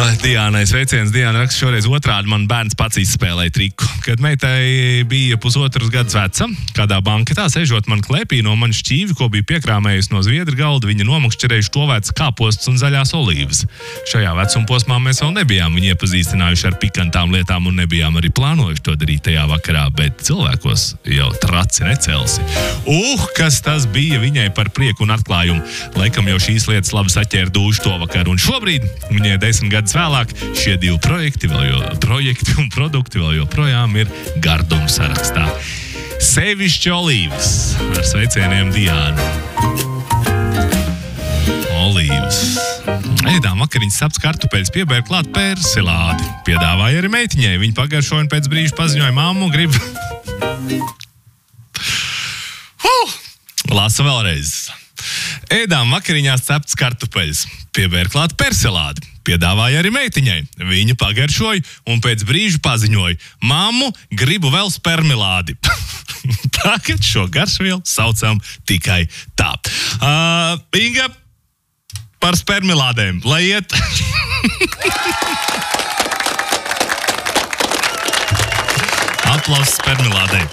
Diānai sveiciens. Diāna raksta šoreiz otrādi. Man bērns pats izspēlēja triku. Kad meitai bija 1,5 gadus veca, kādā banketā sēžot man klēpī no manas šķīvi, ko bija piekrāmējusi no zviedru galda, viņa nomakšķerējuši tovētas kāpostus un zaļās olīvas. Šajā vecuma posmā mēs vēl nebijām viņu iepazīstinājuši ar pikantām lietām un nebijām arī plānojuši to darīt tajā vakarā, bet cilvēkos jau traci necelsi. Kas tas bija viņai par prieku un atklājumu. Laikam jau šīs lietas labi saķēra dūšu to vakaru, un šobrīd viņai 10 gadus vēlāk šie divi projekti un produkti vēl joprojām ir garduma sarakstā. Sevišķi olīvas. Ar sveicieniem Diānu. Olīvas. Ēdām vakariņas sapts kartupeļus, piebēr klāt persilādi. Piedāvāja arī meitiņai. Viņa pagaršoja un pēc brīža paziņoja mammu, grib... Lasu vēlreiz. Ēdām vakariņās cepts kartupeļus, piebēr klāt persilādi. Piedāvāja arī meitiņai. Viņa pagaršoja un pēc brīža paziņoja: mammu, gribu vēl spermilādi. Tagad šo garšvielu saucam tikai tā. Inga, par spermilādēm, lai iet. Aplausos spermilādēm.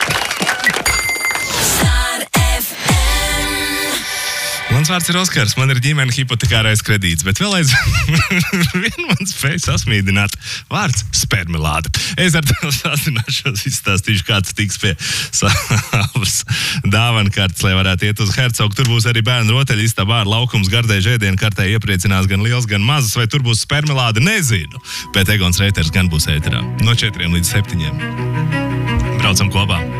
Mans vārds ir Oskars, man ir ģimene hipotekārais kredīts, bet vēl vien man spēja sasmīdināt vārds spermilāde. Es ar tevi sazināšos, izstāstīšu, kāds tiks pie savas dāvankartes, lai varētu iet uz Hercogu. Tur būs arī bērnu rotaļistabā ar laukums gardēju ēdienu kartē iepriecinās gan liels, gan mazas, vai tur būs spermilāde, nezinu. Bet Egons Reiters gan būs ēterā no 4 līdz 7. Braucam kopā!